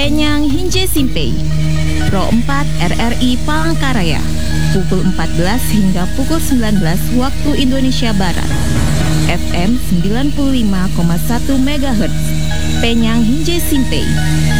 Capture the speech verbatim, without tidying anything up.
Penyang Hinje Simpei, Pro empat R R I Palangkaraya, pukul empat belas hingga pukul sembilan belas waktu Indonesia Barat. F M sembilan puluh lima koma satu megahertz, Penyang Hinje Simpei.